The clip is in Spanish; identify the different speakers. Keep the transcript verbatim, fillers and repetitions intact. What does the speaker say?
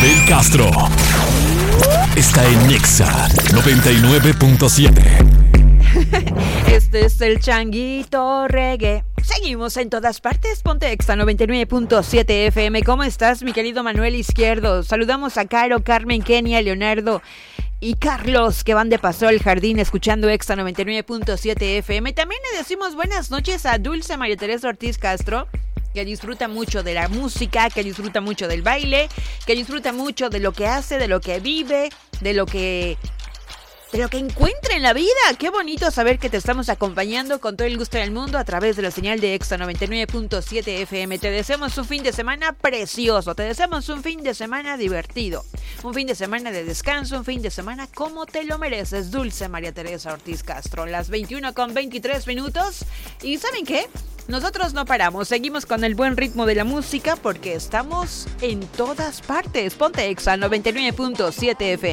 Speaker 1: Abel Castro está en Nexa noventa y nueve punto siete.
Speaker 2: Este es el Changuito Reggae. Seguimos en todas partes. Ponte Exa noventa y nueve punto siete F M. ¿Cómo estás, mi querido Manuel Izquierdo? Saludamos a Caro, Carmen, Kenia, Leonardo y Carlos, que van de paso al jardín escuchando Exa noventa y nueve punto siete F M. También le decimos buenas noches a Dulce María Teresa Ortiz Castro, que disfruta mucho de la música, que disfruta mucho del baile, que disfruta mucho de lo que hace, de lo que vive, de lo que... de lo que encuentra en la vida. Qué bonito saber que te estamos acompañando con todo el gusto del mundo a través de la señal de Exa noventa y nueve punto siete F M. Te deseamos un fin de semana precioso, te deseamos un fin de semana divertido, un fin de semana de descanso, un fin de semana como te lo mereces. Dulce María Teresa Ortiz Castro, las veintiuna con veintitrés minutos. ¿Y saben qué? Nosotros no paramos, seguimos con el buen ritmo de la música porque estamos en todas partes. Ponte Exa noventa y nueve punto siete F M.